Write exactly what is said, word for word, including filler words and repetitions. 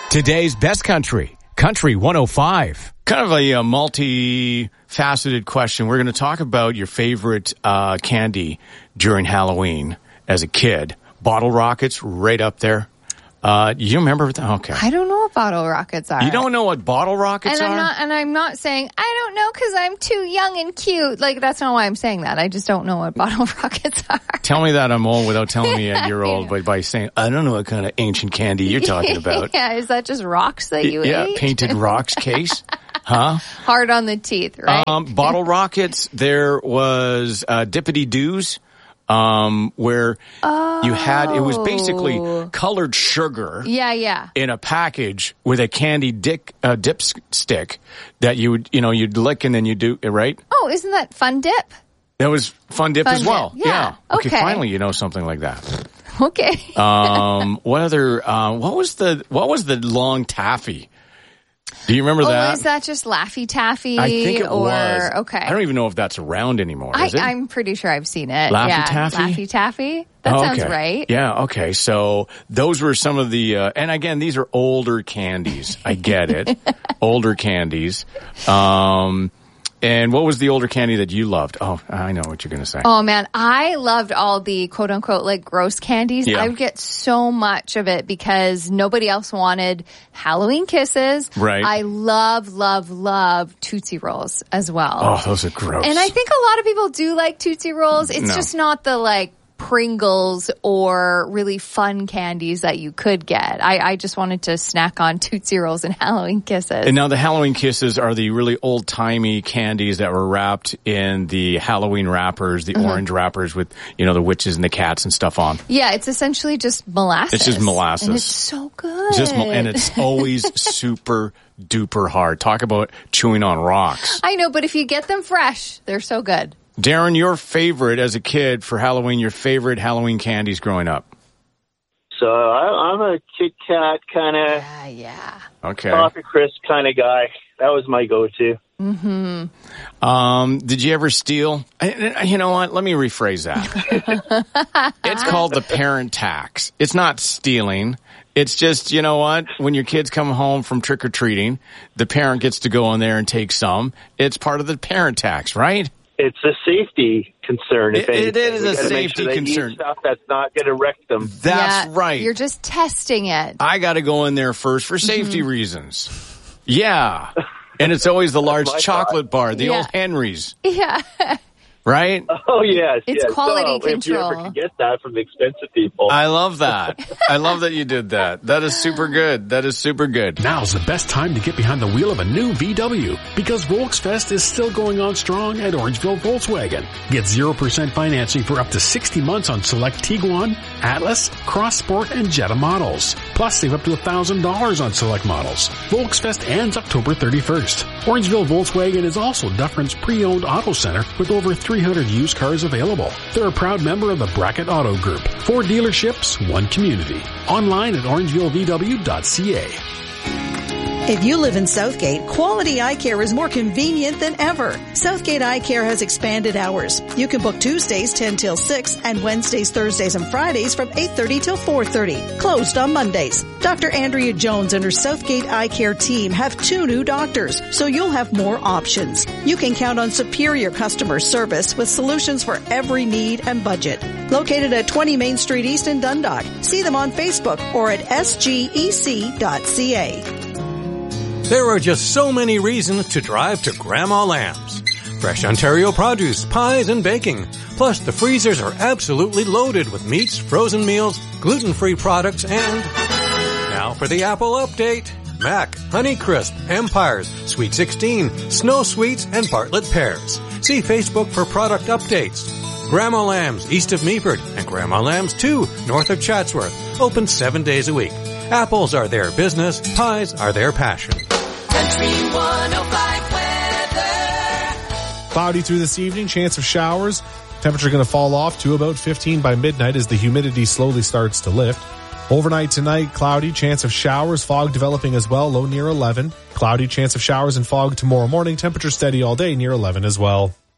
Today's best country, Country one oh five. Kind of a, a multi-faceted question. We're going to talk about your favorite uh, candy during Halloween as a kid. Bottle rockets, right up there. Uh, you remember? Okay. I don't know what bottle rockets are. You don't know what bottle rockets and I'm are? Not, and I'm not saying, I don't know because I'm too young and cute. Like, that's not why I'm saying that. I just don't know what bottle rockets are. Tell me that I'm old without telling me that you're old by, by saying, I don't know what kind of ancient candy you're talking about. Yeah, is that just rocks that you yeah, ate? Yeah, painted rocks case. Huh? Hard on the teeth, right? Um, bottle rockets, there was uh, Dippity-Doos. Um, where oh. you had, it was basically colored sugar. Yeah, yeah. In a package with a candy dick, uh, dip stick that you would, you know, you'd lick and then you do, right? Oh, isn't that Fun Dip? That was Fun Dip Fun as well. Dip. Yeah. yeah. Okay, okay. Finally, you know something like that. Okay. um, what other, uh, what was the, what was the long taffy? Do you remember oh, that? Oh, is that just Laffy Taffy? I think it or, was. Okay. I don't even know if that's around anymore. I, is it? I'm pretty sure I've seen it. Laffy yeah. Taffy? Laffy Taffy? That oh, sounds okay. right. Yeah, okay. So those were some of the, uh, and again, these are older candies. I get it. Older candies. Um, and what was the older candy that you loved? Oh, I know what you're going to say. Oh, man. I loved all the quote unquote like gross candies. Yeah. I would get so much of it because nobody else wanted Halloween Kisses. Right. I love, love, love Tootsie Rolls as well. Oh, those are gross. And I think a lot of people do like Tootsie Rolls. It's no. just not the like Pringles or really fun candies that you could get. I, I just wanted to snack on Tootsie Rolls and Halloween Kisses. And now the Halloween Kisses are the really old-timey candies that were wrapped in the Halloween wrappers, the mm-hmm. orange wrappers with, you know, the witches and the cats and stuff on. Yeah, it's essentially just molasses. It's just molasses. And it's so good. Just and it's always super duper hard. Talk about chewing on rocks. I know, but if you get them fresh, they're so good. Darren, your favorite as a kid for Halloween, your favorite Halloween candies growing up? So I, I'm a Kit Kat kind of, yeah, yeah, okay, Chocolate Crisp kind of guy. That was my go-to. Mm-hmm. Um, did you ever steal? You know what? Let me rephrase that. It's called the parent tax. It's not stealing. It's just, you know what? When your kids come home from trick-or-treating, the parent gets to go in there and take some. It's part of the parent tax, right? It's a safety concern. If it, it is a safety safety sure concern. Stuff that's not going to wreck them. That's yeah, right. You're just testing it. I got to go in there first for safety mm-hmm. reasons. Yeah. And it's always the large chocolate thought. bar, the yeah. old Henry's. Yeah. Right? Oh, yes. It's yes. quality so, control. If you ever can get that from the expensive people. I love that. I love that you did that. That is super good. That is super good. Now's the best time to get behind the wheel of a new V W because Volksfest is still going on strong at Orangeville Volkswagen. Get zero percent financing for up to sixty months on select Tiguan, Atlas, Cross Sport, and Jetta models. Plus, save up to one thousand dollars on select models. Volksfest ends October thirty-first. Orangeville Volkswagen is also Dufferin's pre-owned auto center with over three hundred used cars available. They're a proud member of the Brackett Auto Group. Four dealerships, one community. Online at orangeville v w dot c a. If you live in Southgate, quality eye care is more convenient than ever. Southgate Eye Care has expanded hours. You can book Tuesdays ten till six and Wednesdays, Thursdays, and Fridays from eight thirty till four thirty. Closed on Mondays. Doctor Andrea Jones and her Southgate Eye Care team have two new doctors, so you'll have more options. You can count on superior customer service with solutions for every need and budget. Located at twenty Main Street East in Dundalk. See them on Facebook or at s g e c dot c a. There are just so many reasons to drive to Grandma Lamb's. Fresh Ontario produce, pies, and baking. Plus, the freezers are absolutely loaded with meats, frozen meals, gluten-free products, and... Now for the Apple update. Mac, Honeycrisp, Empires, Sweet sixteen, Snow Sweets, and Bartlett Pears. See Facebook for product updates. Grandma Lamb's, east of Meaford, and Grandma Lamb's two, north of Chatsworth. Open seven days a week. Apples are their business, pies are their passion. Country one oh five weather. Cloudy through this evening, chance of showers. Temperature going to fall off to about fifteen by midnight as the humidity slowly starts to lift. Overnight tonight, cloudy, chance of showers, fog developing as well, low near eleven. Cloudy, chance of showers and fog tomorrow morning, temperature steady all day near eleven as well.